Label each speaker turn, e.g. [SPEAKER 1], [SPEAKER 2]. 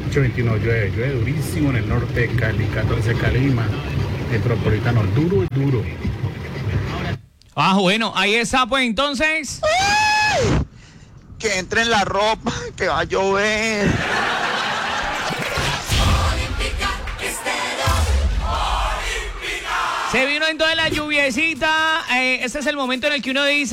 [SPEAKER 1] 8:21 llueve durísimo en el norte de Cali, 14 Calima, metropolitano, duro.
[SPEAKER 2] Bueno, ahí está, pues entonces.
[SPEAKER 3] Que entre en la ropa, que va a llover.
[SPEAKER 2] Se vino entonces la lluviecita. Este es el momento en el que uno dice.